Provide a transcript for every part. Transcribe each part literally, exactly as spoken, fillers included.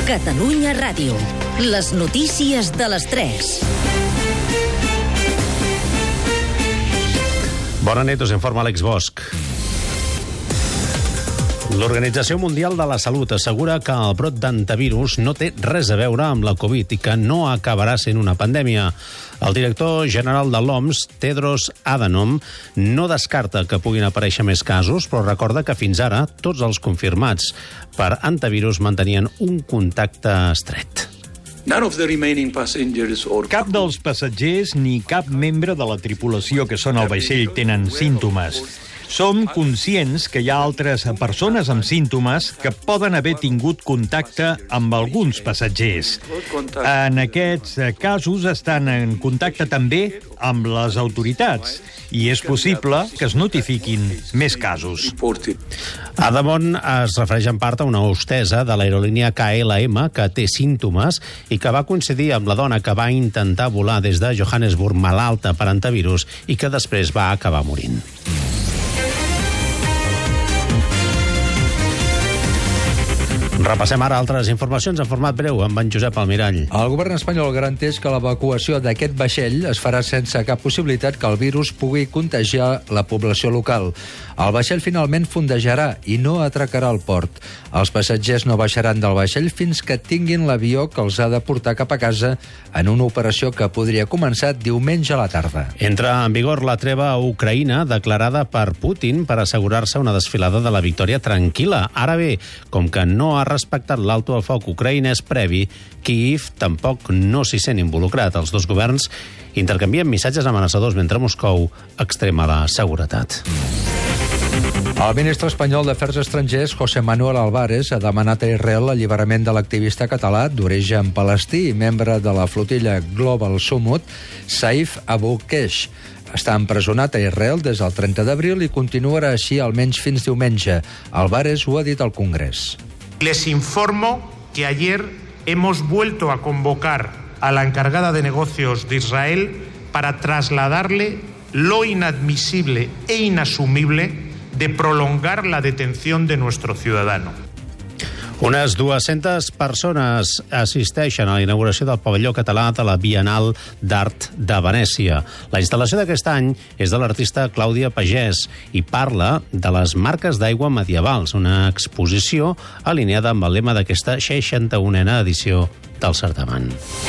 Catalunya Ràdio. Les notícies de les tres. Bona nit, us informa Àlex Bosch. L'Organització Mundial de la Salut assegura que el brot d'antivirus no té res a veure amb la Covid i que no acabarà sent una pandèmia. El director general de l'O M S, Tedros Adhanom, no descarta que puguin aparèixer més casos, però recorda que fins ara tots els confirmats per antivirus mantenien un contacte estret. Cap dels passatgers ni cap membre de la tripulació que són al vaixell tenen símptomes. Som conscients que hi ha altres persones amb símptomes que poden haver tingut contacte amb alguns passatgers. En aquests casos estan en contacte també amb les autoritats i és possible que es notifiquin més casos. Adhanom es refereix en part a una hostessa de l'aerolínia K L M que té símptomes i que va coincidir amb la dona que va intentar volar des de Johannesburg malalta per antivirus i que després va acabar morint. Repassem ara altres informacions en format breu amb en Josep Almirall. El govern espanyol garanteix que l'evacuació d'aquest vaixell es farà sense cap possibilitat que el virus pugui contagiar la població local. El vaixell finalment fondejarà i no atracarà al port. Els passatgers no baixaran del vaixell fins que tinguin l'avió que els ha de portar cap a casa en una operació que podria començar diumenge a la tarda. Entra en vigor la treva a Ucraïna declarada per Putin per assegurar-se una desfilada de la victòria tranquil·la. Ara bé, com que no ha respectat l'alto al foc ucraïnès previ, Kyiv tampoc no s'hi sent involucrat. Els dos governs intercanvien missatges amenaçadors mentre Moscou extrema la seguretat. El ministre espanyol d'Afers Estrangers, José Manuel Álvarez, ha demanat a Israel l'alliberament de l'activista català d'origen palestí i membre de la flotilla Global Summit, Saif Abu Keish. Està empresonat a Israel des del trenta d'abril i continuarà així almenys fins diumenge. Álvarez ho ha dit al Congrés. Les informo que ayer hemos vuelto a convocar a la encargada de negocios de Israel para trasladarle lo inadmisible e inasumible de prolongar la detención de nuestro ciudadano. Unes dues-centes persones assisteixen a la inauguració del pavelló català de la Bienal d'Art de Venècia. La instal·lació d'aquest any és de l'artista Clàudia Pagès i parla de les marques d'aigua medievals, una exposició alineada amb el lema d'aquesta seixanta-unena edició del certamen.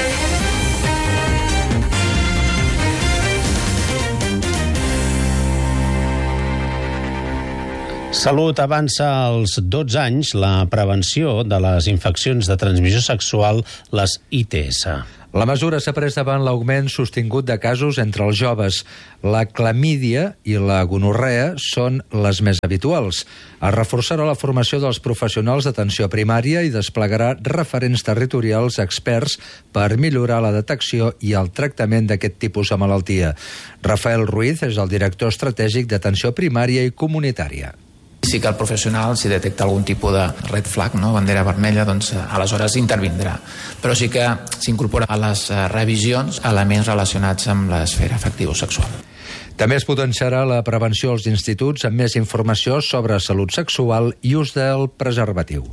Salut avança als dotze anys la prevenció de les infeccions de transmissió sexual, les I T S. La mesura s'ha pres davant l'augment sostingut de casos entre els joves. La clamídia i la gonorrea són les més habituals. Es reforçarà la formació dels professionals d'atenció primària i desplegarà referents territorials experts per millorar la detecció i el tractament d'aquest tipus de malaltia. Rafael Ruiz és el director estratègic d'atenció primària i comunitària. Sí que el professional, si detecta algun tipus de red flag, no, bandera vermella, doncs aleshores intervindrà. Però sí que s'incorpora a les revisions elements relacionats amb l'esfera afectivo-sexual. També es potenciarà la prevenció als instituts amb més informació sobre salut sexual i ús del preservatiu.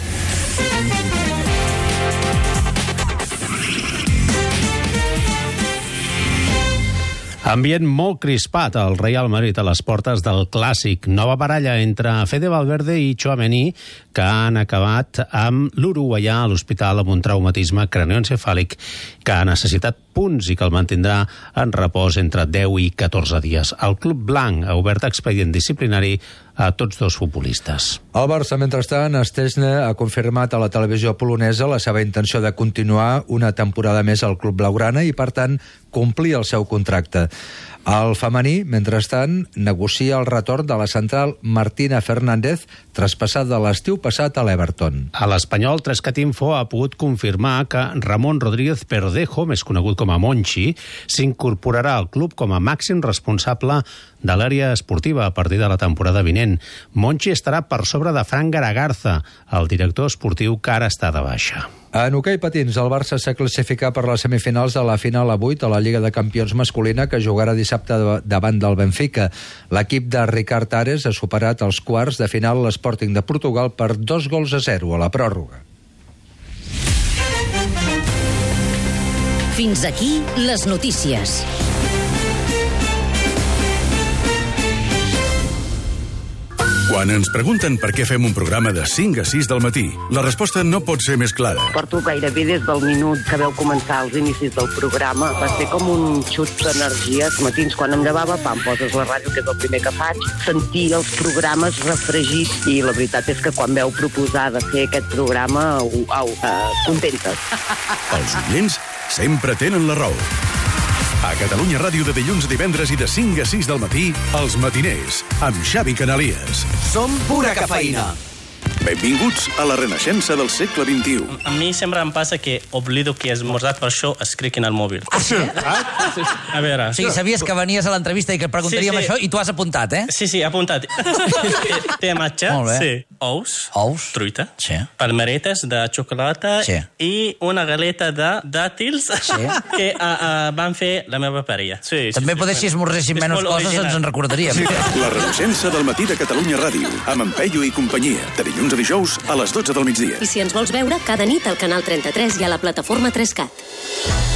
Ambient molt crispat al Real Madrid a les portes del Clàssic. Nova baralla entre Fede Valverde i Tchouaméni que han acabat amb l'uruguaià a l'hospital amb un traumatisme cranioencefàlic que ha necessitat punts i que el mantindrà en repòs entre deu i catorze dies. El club blanc ha obert expedient disciplinari a tots dos futbolistes. El Barça, mentrestant, Szczesny ha confirmat a la televisió polonesa la seva intenció de continuar una temporada més al club blaugrana i, per tant, complir el seu contracte. El femení, mentrestant, negocia el retorn de la central Martina Fernández, traspassada l'estiu passat a l'Everton. A l'Espanyol, Trescatinfo ha pogut confirmar que Ramon Rodríguez Perdejo, més conegut com a Monchi, s'incorporarà al club com a màxim responsable de l'àrea esportiva a partir de la temporada vinent. Monchi estarà per sobre de Fran Garagarza, el director esportiu que ara està de baixa. En hoquei patins, el Barça s'ha classificat per les semifinals de la final a vuit a la Lliga de Campions masculina que jugarà dissabte davant del Benfica. L'equip de Ricard Ares ha superat els quarts de final l'Sporting de Portugal per dos gols a zero a la pròrroga. Fins aquí les notícies. Quan ens pregunten per què fem un programa de cinc a sis del matí, la resposta no pot ser més clara. Porto gairebé des del minut que veu començar els inicis del programa. Va ser com un xut d'energia. Els matins, quan em llevava, pam, poses la ràdio, que és el primer que faig, sentir els programes refregits, i la veritat és que quan veu proposar de fer aquest programa, au, au, uh, contentes. Els oients sempre tenen la raó. A Catalunya Ràdio de dilluns a divendres i de cinc a sis del matí, Els Matiners, amb Xavi Canalies. Som pura cafeïna. Benvinguts a la renaixença del segle vint-i-u. A mi sempre em passa que oblido que he esmorzat, per això escric en el mòbil. Ah, sí? A veure... O sigui, sabies que venies a l'entrevista i que et preguntaríem Sí, sí. això i tu has apuntat, eh? Sí, sí, apuntat. Té matxa, Molt bé. sí. Ous, Ous. truita, Sí. palmeretes de xocolata Sí. i una galeta de dàtils Sí. que uh, uh, van fer la meva parella. Sí, També sí, poder, si esmorzéssim És menys molt coses, original. ens en recordaríem. La renaixença del matí de Catalunya Ràdio, amb en Peyu i companyia, de dilluns a dijous a les dotze del migdia. I si ens vols veure, cada nit al canal trenta-tres i a la plataforma tres cat.